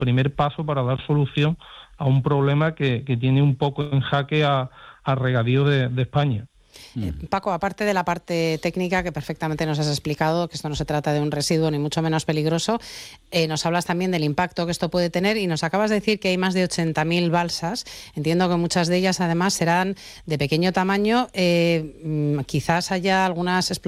primer paso para dar solución a un problema que tiene un poco en jaque a regadío de España. Paco, aparte de la parte técnica que perfectamente nos has explicado, que esto no se trata de un residuo ni mucho menos peligroso, nos hablas también del impacto que esto puede tener y nos acabas de decir que hay más de 80.000 balsas. Entiendo que muchas de ellas además serán de pequeño tamaño. Quizás haya algunas explotaciones